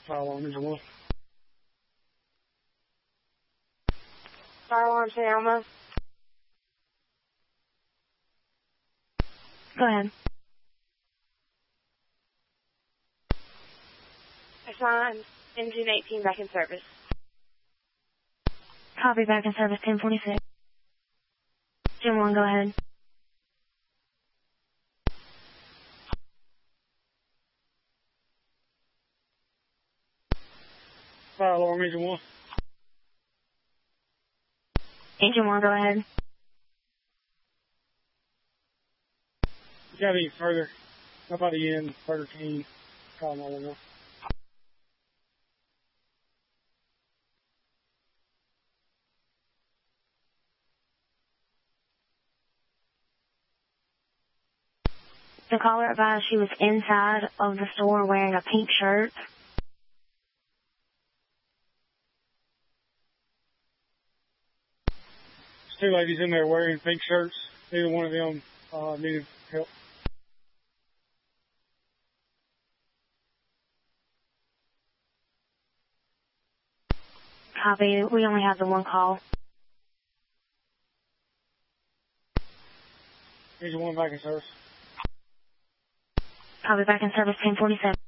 Fire alarm, Engine 1. Fire alarm, St. Elmo. Go ahead. Assign Engine 18 back in service. Copy, back in service, 1046. Engine 1, go ahead. Fire alarm, Engine 1. Engine 1, go ahead. You got any further? Nobody in, further team. Call 911. The caller advised she was inside of the store wearing a pink shirt. There's 2 ladies in there wearing pink shirts. Neither one of them needed help. Copy, we only have the one call. Engine 1 back in service. Copy, back in service, 1047.